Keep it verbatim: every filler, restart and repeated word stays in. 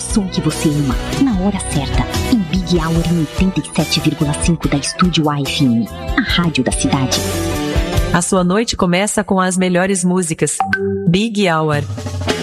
som que você ama, na hora certa, em Big Hour em oitenta e sete vírgula cinco da Estúdio A F M, a rádio da cidade. A sua noite começa com as melhores músicas. Big Hour.